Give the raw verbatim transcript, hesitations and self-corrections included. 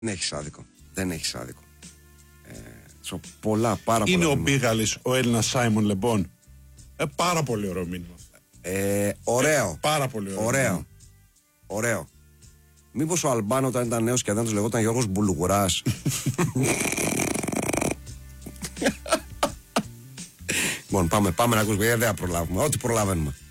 Δεν έχεις άδικο. Δεν έχεις άδικο. Ε, σο, πολλά, πάρα Είναι πολλά. ο Πίγαλης ο Έλληνας Σάιμον Λεμπόν. Ε, πάρα πολύ ωραίο μήνυμα. Ε, ωραίο. Ε, πάρα πολύ ωραίο. Ωραίο. Ωραίο. Μήπως ο Αλμπάνο όταν ήταν νέος και δεν τους λεγόταν Γιώργος Μπουλουγουράς. Λοιπόν, πάμε, πάμε να ακούσουμε. Δεν θα προλάβουμε. Ό,τι προλαβαίνουμε.